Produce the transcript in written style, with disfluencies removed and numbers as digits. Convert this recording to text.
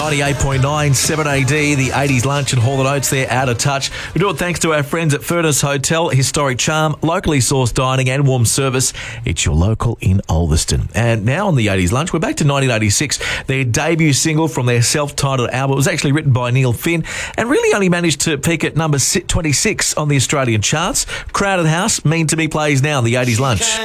98.9 7AD, the 80s lunch and Hall & Oates there, Out of Touch. We do it thanks to our friends at Furnace Hotel, historic charm, locally sourced dining and warm service. It's your local in Ulverston. And now on the 80s lunch, we're back to 1986. Their debut single from their self-titled album. It was actually written by Neil Finn and really only managed to peak at number 26 on the Australian charts. Crowded House, Mean to Me plays now on the 80s lunch.